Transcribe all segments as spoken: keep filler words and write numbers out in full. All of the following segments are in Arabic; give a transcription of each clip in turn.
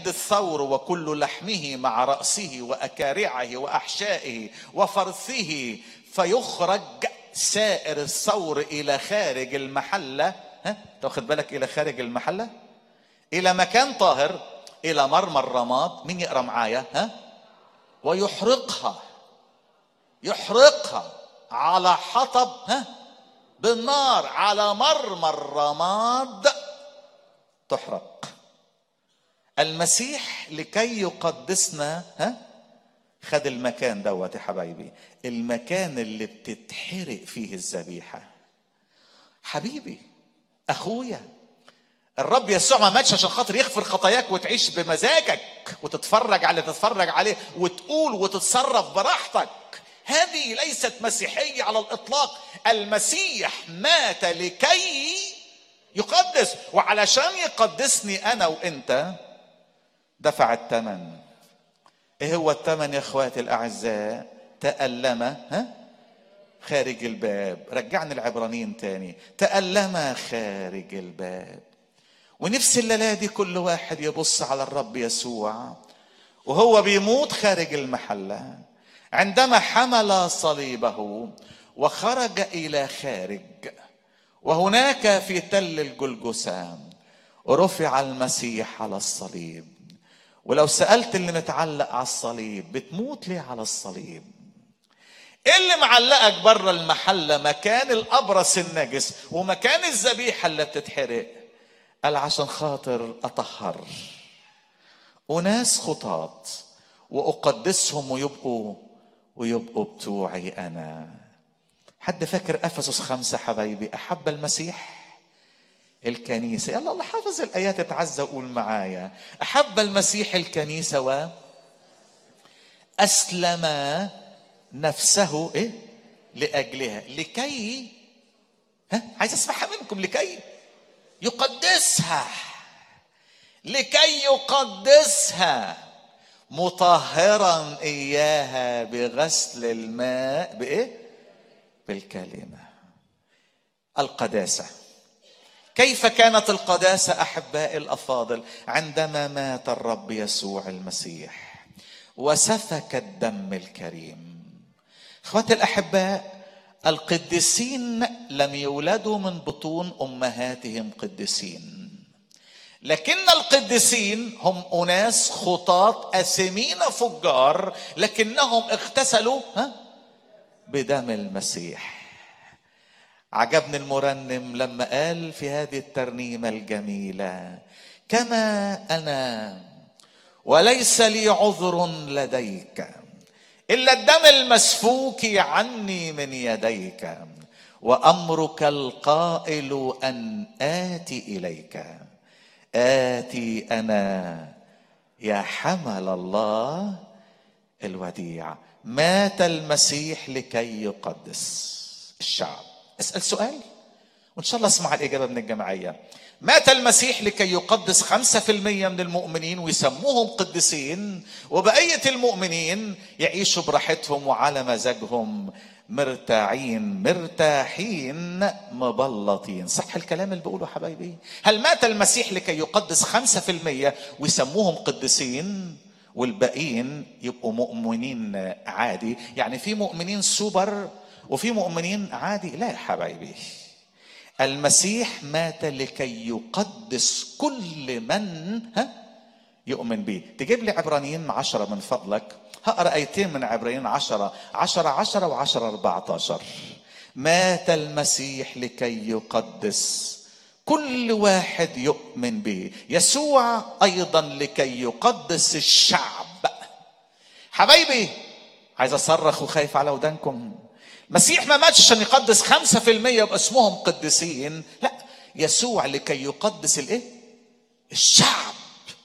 فيجد الثور وكل لحمه مع رأسه وأكارعه وأحشائه وفرثه، فيخرج سائر الثور إلى خارج المحلة. ها تاخد بالك؟ إلى خارج المحلة، إلى مكان طاهر، إلى مرمى الرماد. مين يقرأ معايا؟ ها ويحرقها، يحرقها على حطب ها بالنار، على مرمى الرماد تحرق. المسيح لكي يقدسنا ها خد المكان دوت يا حبايبي، المكان اللي بتتحرق فيه الذبيحة. حبيبي اخويا، الرب يسوع ما ماتش عشان خاطر يغفر خطاياك وتعيش بمزاجك وتتفرج على تتفرج عليه وتقول وتتصرف براحتك. هذه ليست مسيحية على الإطلاق. المسيح مات لكي يقدس، وعلشان يقدسني أنا وإنت دفع الثمن. إيه هو الثمن يا إخواتي الأعزاء؟ تألم ها خارج الباب. رجعني العبرانيين تاني، تألم خارج الباب. ونفس الليلة دي كل واحد يبص على الرب يسوع وهو بيموت خارج المحلة، عندما حمل صليبه وخرج إلى خارج، وهناك في تل الجلجثة رفع المسيح على الصليب. ولو سألت اللي متعلق على الصليب بتموت ليه على الصليب؟ ايه اللي معلقك بره المحلة مكان الأبرص النجس ومكان الذبيحة اللي بتتحرق؟ قال عشان خاطر أطهر وناس خطاط وأقدسهم ويبقوا ويبقوا بتوعي أنا. حد فاكر أفسس خمسة حبايبي؟ أحب المسيح الكنيسة. يلا الله حافظ الآيات اتعزى وقول معايا. أحب المسيح الكنيسة وأسلم نفسه إيه لأجلها لكي ها عايز أسمعها منكم، لكي يقدسها، لكي يقدسها مطهرا إياها بغسل الماء بإيه؟ بالكلمة. القداسة. كيف كانت القداسة أحبائي الأفاضل؟ عندما مات الرب يسوع المسيح وسفك الدم الكريم. اخواتي الأحباء، القديسين لم يولدوا من بطون أمهاتهم قديسين، لكن القديسين هم أناس خطاة آثمين فجار، لكنهم اغتسلوا ها بدم المسيح. عجبني المرنم لما قال في هذه الترنيمة الجميلة: كما أنا وليس لي عذر لديك إلا الدم المسفوك عني من يديك، وأمرك القائل أن آتي إليك. آتي أنا يا حمل الله الوديع. مات المسيح لكي يقدس الشعب. اسأل سؤال وإن شاء الله اسمع الإجابة من الجمعية. مات المسيح لكي يقدس خمسة في المية من المؤمنين ويسموهم قديسين، وبقية المؤمنين يعيشوا براحتهم وعلى مزاجهم، مرتاعين مرتاحين مبلطين. صح الكلام اللي بقوله حبايبي؟ هل مات المسيح لكي يقدس خمسة في المية ويسموهم قديسين والباقيين يبقوا مؤمنين عادي؟ يعني في مؤمنين سوبر وفي مؤمنين عادي؟ لا يا حبايبي، المسيح مات لكي يقدس كل من ها يؤمن به. تجيب لي عبرانيين عشرة من فضلك، هقرأ آيتين من عبرانيين عشرة عشرة عشرة وعشرة أربعة عشر. مات المسيح لكي يقدس كل واحد يؤمن به، يسوع أيضا لكي يقدس الشعب. حبايبي عايز أصرخ وخايف على ودانكم، المسيح ما ماتش عشان يقدس خمسة في المية يبقى اسمهم قديسين، لا، يسوع لكي يقدس الايه؟ الشعب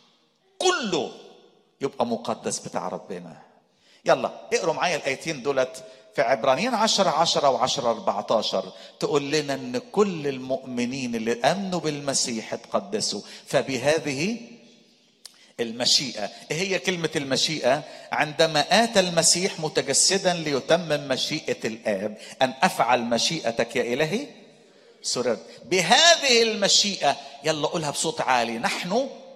كله يبقى مقدس بتاع ربنا. يلا اقروا معايا الايتين دولت في عبرانيين عشرة عشرة وعشرة أربعة عشر، تقول لنا ان كل المؤمنين اللي امنوا بالمسيح اتقدسوا. فبهذه المشيئة. ايه هي كلمة المشيئة؟ عندما آتى المسيح متجسدا ليتمم مشيئة الآب، أن أفعل مشيئتك يا إلهي سررت. بهذه المشيئة، يلا قولها بصوت عالي، نحن